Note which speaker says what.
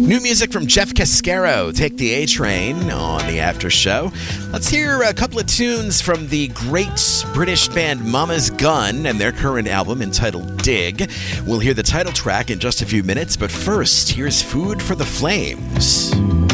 Speaker 1: New music from Jeff Cascaro, Take the A Train, on the after show. Let's hear a couple of tunes from the great British band Mama's Gun and their current album entitled Dig. We'll hear the title track in just a few minutes, but first, here's Food for the Flames.